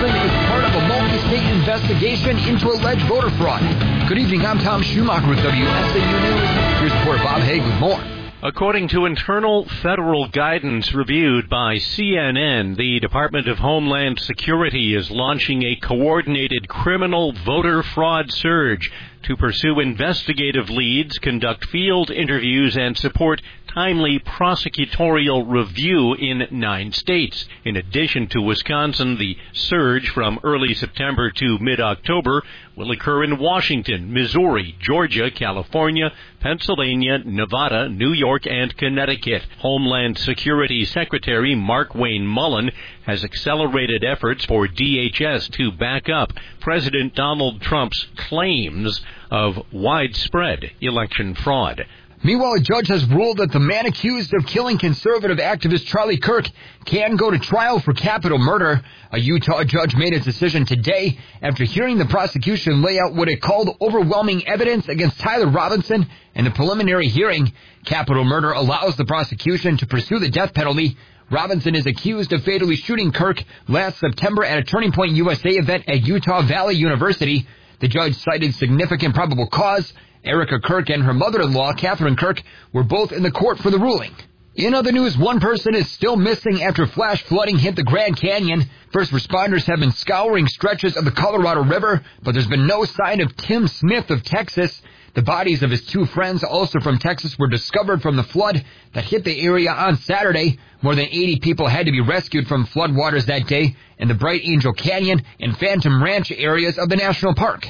Wisconsin is part of a multi-state investigation into alleged voter fraud. Good evening, I'm Tom Schumacher with WSAU News. Here's reporter Bob Haig with more. According to internal federal guidance reviewed by CNN, the Department of Homeland Security is launching a coordinated criminal voter fraud surge to pursue investigative leads, conduct field interviews, and support timely prosecutorial review in 9 states. In addition to Wisconsin, the surge from early September to mid-October will occur in Washington, Missouri, Georgia, California, Pennsylvania, Nevada, New York, and Connecticut. Homeland Security Secretary Markwayne Mullin has accelerated efforts for DHS to back up President Donald Trump's claims of widespread election fraud. Meanwhile, a judge has ruled that the man accused of killing conservative activist Charlie Kirk can go to trial for capital murder. A Utah judge made his decision today after hearing the prosecution lay out what it called overwhelming evidence against Tyler Robinson. In the preliminary hearing, capital murder allows the prosecution to pursue the death penalty. Robinson is accused of fatally shooting Kirk last September at a Turning Point USA event at Utah Valley University. The judge cited significant probable cause. Erica Kirk and her mother-in-law, Catherine Kirk, were both in the court for the ruling. In other news, one person is still missing after flash flooding hit the Grand Canyon. First responders have been scouring stretches of the Colorado River, but there's been no sign of Tim Smith of Texas. The bodies of his 2 friends, also from Texas, were discovered from the flood that hit the area on Saturday. More than 80 people had to be rescued from floodwaters that day in the Bright Angel Canyon and Phantom Ranch areas of the national park.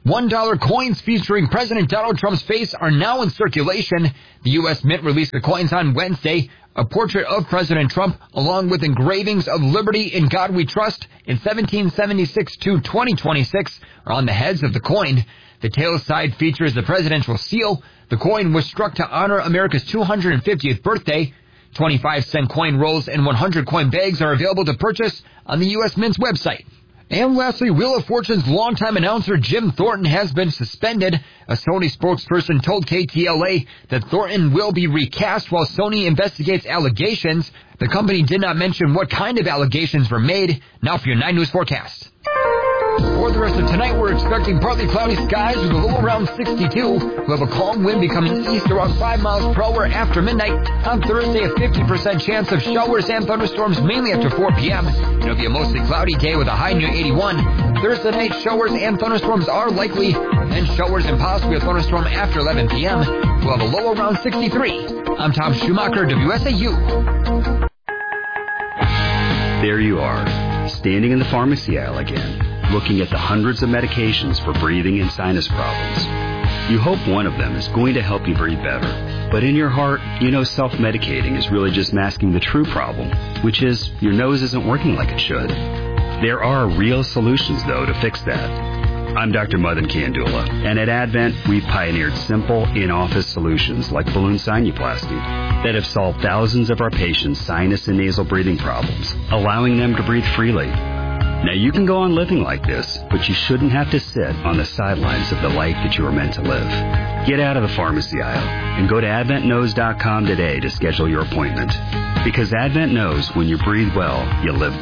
$1 coins featuring President Donald Trump's face are now in circulation. The U.S. Mint released the coins on Wednesday. A portrait of President Trump, along with engravings of Liberty in God We Trust in 1776 to 2026, are on the heads of the coin. The tail side features the presidential seal. The coin was struck to honor America's 250th birthday. 25-cent coin rolls and 100-coin bags are available to purchase on the U.S. Mint's website. And lastly, Wheel of Fortune's longtime announcer Jim Thornton has been suspended. A Sony spokesperson told KTLA that Thornton will be recast while Sony investigates allegations. The company did not mention what kind of allegations were made. Now for your 9 News forecast. For the rest of tonight, we're expecting partly cloudy skies with a low around 62. We'll have a calm wind becoming east around 5 miles per hour after midnight. On Thursday, a 50% chance of showers and thunderstorms mainly after 4 p.m. It'll be a mostly cloudy day with a high near 81. Thursday night, showers and thunderstorms are likely, then showers and possibly a thunderstorm after 11 p.m. We'll have a low around 63. I'm Tom Schumacher, WSAU. There you are, standing in the pharmacy aisle again, looking at the hundreds of medications for breathing and sinus problems. You hope one of them is going to help you breathe better. But in your heart, you know self-medicating is really just masking the true problem, which is your nose isn't working like it should. There are real solutions, though, to fix that. I'm Dr. Madan Kandula, and at Advent, we've pioneered simple, in-office solutions like balloon sinuplasty that have solved thousands of our patients' sinus and nasal breathing problems, allowing them to breathe freely. Now, you can go on living like this, but you shouldn't have to sit on the sidelines of the life that you were meant to live. Get out of the pharmacy aisle and go to AdventKnows.com today to schedule your appointment. Because Advent knows when you breathe well, you live